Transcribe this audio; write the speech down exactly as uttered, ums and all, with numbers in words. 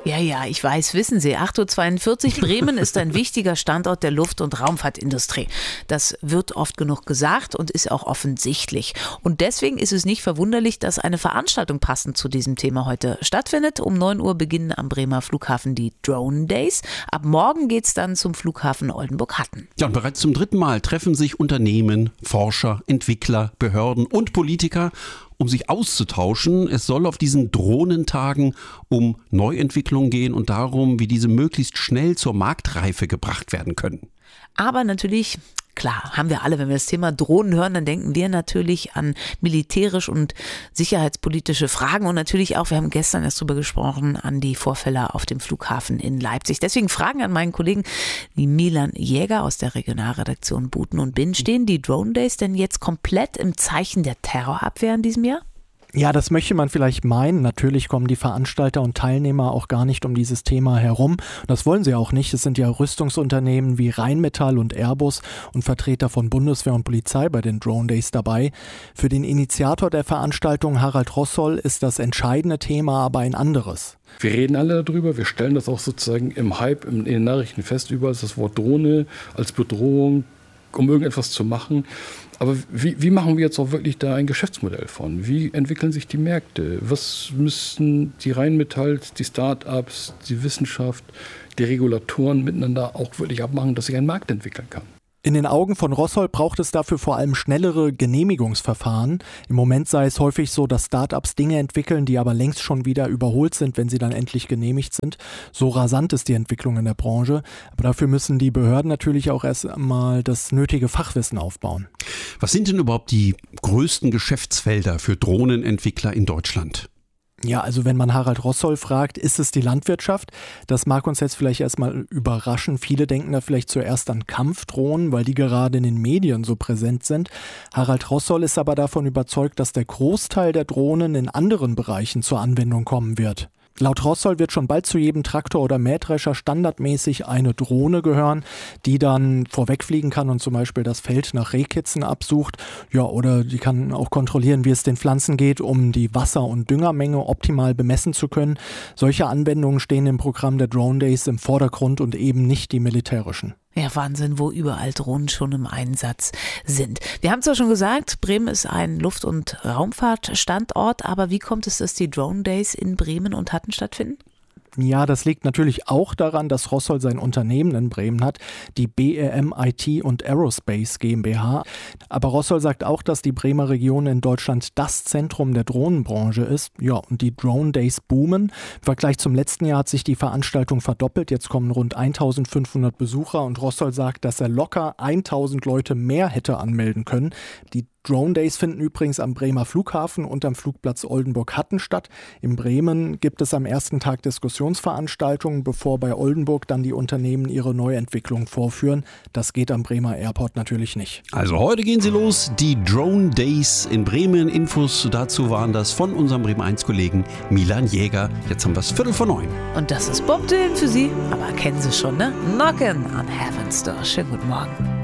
Ja, ja, ich weiß, wissen Sie, acht Uhr zweiundvierzig, Bremen ist ein wichtiger Standort der Luft- und Raumfahrtindustrie. Das wird oft genug gesagt und ist auch offensichtlich. Und deswegen ist es nicht verwunderlich, dass eine Veranstaltung passend zu diesem Thema heute stattfindet. Um neun Uhr beginnen am Bremer Flughafen die Drone Days. Ab morgen geht's dann zum Flughafen Oldenburg-Hatten. Ja, und bereits zum dritten Mal treffen sich Unternehmen, Forscher, Entwickler, Behörden und Politiker, um sich auszutauschen. Es soll auf diesen Drohnentagen um Neuentwicklungen gehen und darum, wie diese möglichst schnell zur Marktreife gebracht werden können. Aber natürlich, klar, haben wir alle, wenn wir das Thema Drohnen hören, dann denken wir natürlich an militärisch und sicherheitspolitische Fragen und natürlich auch, wir haben gestern erst drüber gesprochen, an die Vorfälle auf dem Flughafen in Leipzig. Deswegen Fragen an meinen Kollegen wie Milan Jäger aus der Regionalredaktion Buten und Binn. Stehen die Drone Days denn jetzt komplett im Zeichen der Terrorabwehr in diesem Jahr? Ja, das möchte man vielleicht meinen. Natürlich kommen die Veranstalter und Teilnehmer auch gar nicht um dieses Thema herum. Das wollen sie auch nicht. Es sind ja Rüstungsunternehmen wie Rheinmetall und Airbus und Vertreter von Bundeswehr und Polizei bei den Drone Days dabei. Für den Initiator der Veranstaltung, Harald Rossoll, ist das entscheidende Thema aber ein anderes. Wir reden alle darüber, wir stellen das auch sozusagen im Hype, in den Nachrichten fest, überall ist das Wort Drohne als Bedrohung, um irgendetwas zu machen. Aber wie, wie machen wir jetzt auch wirklich da ein Geschäftsmodell von? Wie entwickeln sich die Märkte? Was müssen die Rheinmetalls, die Start-ups, die Wissenschaft, die Regulatoren miteinander auch wirklich abmachen, dass sich ein Markt entwickeln kann? In den Augen von Rossoll braucht es dafür vor allem schnellere Genehmigungsverfahren. Im Moment sei es häufig so, dass Start-ups Dinge entwickeln, die aber längst schon wieder überholt sind, wenn sie dann endlich genehmigt sind. So rasant ist die Entwicklung in der Branche. Aber dafür müssen die Behörden natürlich auch erst einmal das nötige Fachwissen aufbauen. Was sind denn überhaupt die größten Geschäftsfelder für Drohnenentwickler in Deutschland? Ja, also wenn man Harald Rossoll fragt, ist es die Landwirtschaft? Das mag uns jetzt vielleicht erstmal überraschen. Viele denken da vielleicht zuerst an Kampfdrohnen, weil die gerade in den Medien so präsent sind. Harald Rossoll ist aber davon überzeugt, dass der Großteil der Drohnen in anderen Bereichen zur Anwendung kommen wird. Laut Rossoll wird schon bald zu jedem Traktor oder Mähdrescher standardmäßig eine Drohne gehören, die dann vorwegfliegen kann und zum Beispiel das Feld nach Rehkitzen absucht. Ja, oder die kann auch kontrollieren, wie es den Pflanzen geht, um die Wasser- und Düngermenge optimal bemessen zu können. Solche Anwendungen stehen im Programm der Drone Days im Vordergrund und eben nicht die militärischen. Ja, Wahnsinn, wo überall Drohnen schon im Einsatz sind. Wir haben zwar schon gesagt, Bremen ist ein Luft- und Raumfahrtstandort, aber wie kommt es, dass die Drone Days in Bremen und Hatten stattfinden? Ja, das liegt natürlich auch daran, dass Rossoll sein Unternehmen in Bremen hat, die B R M I T und Aerospace GmbH. Aber Rossoll sagt auch, dass die Bremer Region in Deutschland das Zentrum der Drohnenbranche ist. Ja, und die Drone Days boomen. Im Vergleich zum letzten Jahr hat sich die Veranstaltung verdoppelt. Jetzt kommen rund eintausendfünfhundert Besucher und Rossoll sagt, dass er locker tausend Leute mehr hätte anmelden können. Die Drone Days finden übrigens am Bremer Flughafen und am Flugplatz Oldenburg-Hatten statt. In Bremen gibt es am ersten Tag Diskussionsveranstaltungen, bevor bei Oldenburg dann die Unternehmen ihre Neuentwicklung vorführen. Das geht am Bremer Airport natürlich nicht. Also heute gehen sie los, die Drone Days in Bremen. Infos dazu waren das von unserem Bremen eins Kollegen Milan Jäger. Jetzt haben wir es Viertel vor neun. Und das ist Bob Dylan für Sie, aber kennen Sie schon, ne? Knockin' on Heaven's Door. Schönen guten Morgen.